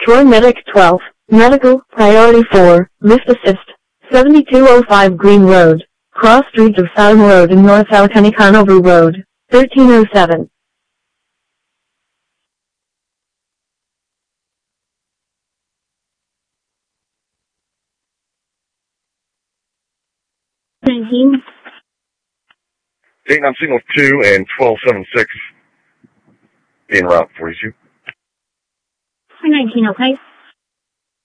Troy Medic 12, Medical, Priority 4, Lift Assist, 7205 Green Road, Cross Streets of Salem Road and North Alcanicanovu Road, 1307. Dayton on signal 2 and 1276 en route for you. 19, okay?